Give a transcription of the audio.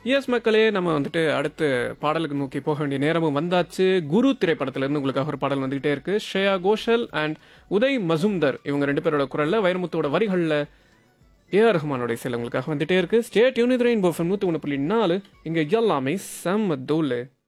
S மக்களே, நம்ம வந்துட்டு அடுத்து பாடலுக்கு நோக்கி போக வேண்டிய நேரமும் வந்தாச்சு. குரு திரைப்படத்திலிருந்து உங்களுக்காக ஒரு பாடல் வந்துகிட்டே இருக்கு. ஸ்ரேயா கோஷல் அண்ட் உதய் மசும்தர் இவங்க 2 பேரோட குரல்ல, வைரமுத்தோட வரிகள்ல ஏஆர் ரஹ்மானோட இசையில் உங்களுக்காக வந்துட்டே இருக்கு. ஸ்டே டியூன் இது ரெயின்போ எஃப்எம் 101.4. இங்க எல்லாமே செம்ம தூளு.